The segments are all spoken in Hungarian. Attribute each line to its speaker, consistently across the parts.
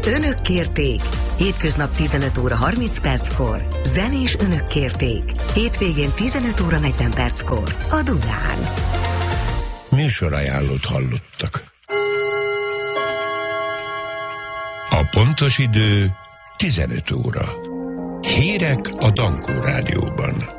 Speaker 1: Önök kérték. Hétköznap 15 óra 30 perckor. Zenés önök kérték. Hétvégén 15 óra 40 perckor. A Dudán.
Speaker 2: Műsorajánlót hallottak. A pontos idő 15 óra. Hírek a Dankó Rádióban.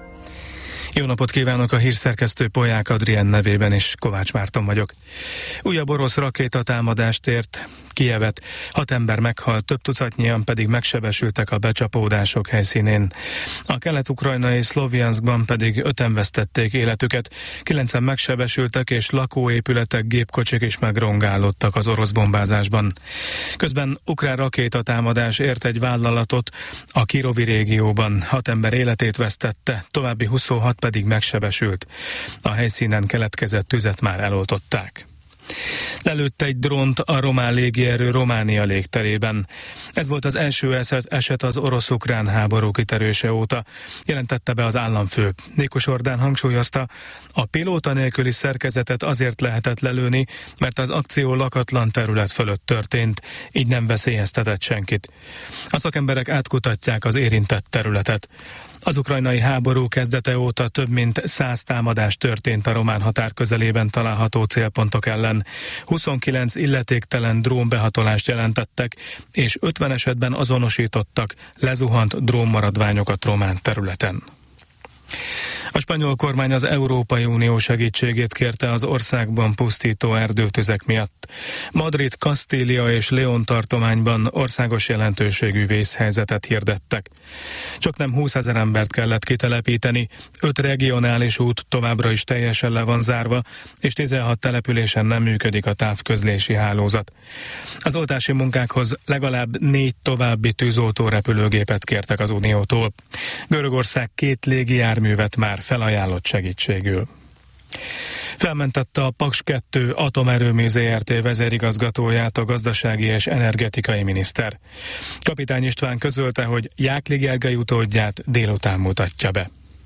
Speaker 3: Jó napot kívánok, a hírszerkesztő Polyák Adrien nevében is, Kovács Márton vagyok. Újabb orosz rakétatámadást ért Kijevet, 6 ember meghalt, több tucatnyian pedig megsebesültek a becsapódások helyszínén. A kelet-ukrajnai Szlovjanszkban pedig 5-en vesztették életüket, 9-en megsebesültek és lakóépületek, gépkocsik is megrongálódtak az orosz bombázásban. Közben ukrán rakétatámadás ért egy vállalatot a Kirovi régióban, 6 ember életét vesztette, további 26 pedig megsebesült. A helyszínen keletkezett tüzet már eloltották. Lelőtt egy drónt a román légierő Románia légterében. Ez volt az első eset az orosz-ukrán háború kitörése óta, jelentette be az államfő. Nékus Orbán hangsúlyozta, a pilóta nélküli szerkezetet azért lehetett lelőni, mert az akció lakatlan terület fölött történt, így nem veszélyeztetett senkit. A szakemberek átkutatják az érintett területet. Az ukrajnai háború kezdete óta több mint 100 támadás történt a román határ közelében található célpontok ellen. 29 illetéktelen drónbehatolást jelentettek, és 50 esetben azonosítottak lezuhant drónmaradványokat román területen. A spanyol kormány az Európai Unió segítségét kérte az országban pusztító erdőtüzek miatt. Madrid, Kastília és León tartományban országos jelentőségű vészhelyzetet hirdettek. Csaknem 20 000 embert kellett kitelepíteni, 5 regionális út továbbra is teljesen le van zárva, és 16 településen nem működik a távközlési hálózat. Az oltási munkákhoz legalább 4 további tűzoltó repülőgépet kértek az Uniótól. Görögország 2 légijárművet már felajánlott segítségül. Felmentette a Paks 2 atomerőmű Zrt. Vezérigazgatóját a gazdasági és energetikai miniszter. Kapitány István közölte, hogy Jákli Gergely utódját délután mutatja be.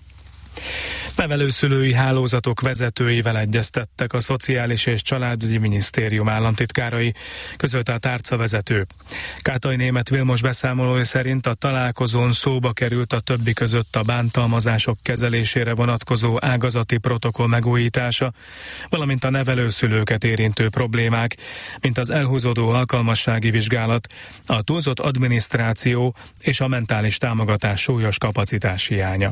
Speaker 3: Nevelőszülői hálózatok vezetőivel egyeztettek a Szociális és Családügyi Minisztérium államtitkárai, közölte a tárcavezető. Kátai Németh Vilmos beszámolója szerint a találkozón szóba került a többi között a bántalmazások kezelésére vonatkozó ágazati protokoll megújítása, valamint a nevelőszülőket érintő problémák, mint az elhúzódó alkalmassági vizsgálat, a túlzott adminisztráció és a mentális támogatás súlyos kapacitás hiánya.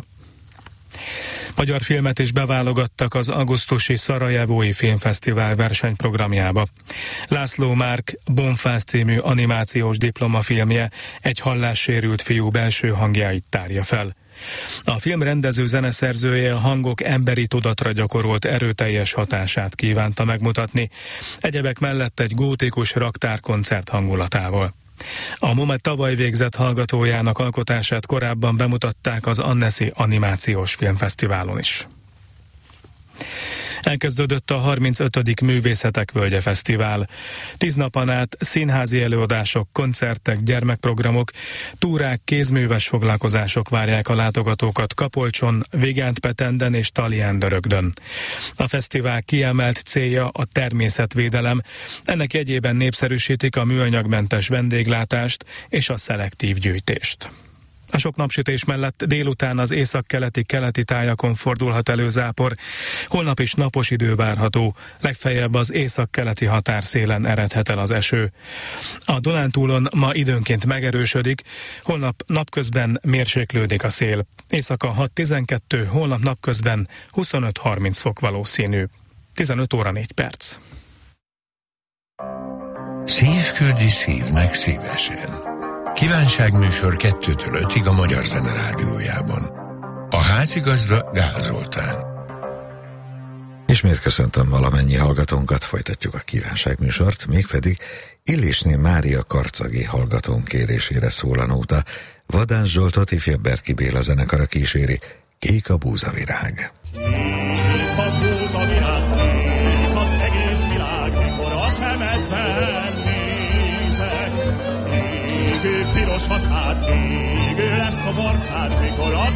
Speaker 3: Magyar filmet is beválogattak az augusztusi Szarajevói Filmfesztivál versenyprogramjába. László Márk Bonfász című animációs diplomafilmje egy hallássérült fiú belső hangjait tárja fel. A film rendező zeneszerzője a hangok emberi tudatra gyakorolt erőteljes hatását kívánta megmutatni, egyebek mellett egy gótikus raktárkoncert hangulatával. A MOME tavaly végzett hallgatójának alkotását korábban bemutatták az Annecy Animációs Filmfesztiválon is. Elkezdődött a 35. Művészetek Völgye Fesztivál. 10 napon át színházi előadások, koncertek, gyermekprogramok, túrák, kézműves foglalkozások várják a látogatókat Kapolcson, Vigántpetenden és Talián-Dörögdön. A fesztivál kiemelt célja a természetvédelem, ennek jegyében népszerűsítik a műanyagmentes vendéglátást és a szelektív gyűjtést. A sok napsütés mellett délután az északkeleti tájakon fordulhat elő zápor, holnap is napos idő várható, legfeljebb az északkeleti határszélen eredhet el az eső. A Dunántúlon ma időnként megerősödik, holnap napközben mérséklődik a szél. Éjszaka 6-12, holnap napközben 25-30 fok valószínű. 15 óra 4 perc.
Speaker 2: Szívküldi szívnek szívesen. Kívánságműsor 2-től 5-ig a Magyar Zene Rádiójában. A házigazda Gál Zoltán.
Speaker 4: Ismét köszöntöm valamennyi hallgatónkat, folytatjuk a kívánságműsort, mégpedig Illésné Mária karcagi hallgatónk kérésére szól a nóta. Vadász Zsoltot ifjabb Berki Béla zenekara kíséri, Kék a búzavirág.
Speaker 5: Kék a búzavirág, kék az egész világ, mikor a szemedben nézek. Égő piros haszád, égő lesz az arcád, mikor a